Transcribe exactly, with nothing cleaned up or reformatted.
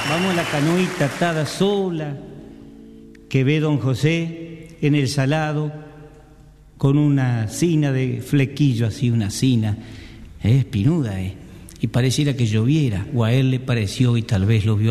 Vamos a la canoita atada sola que ve don José en el salado con una cina de flequillo, así una cina, es eh, espinuda, eh, y pareciera que lloviera, o a él le pareció y tal vez lo vio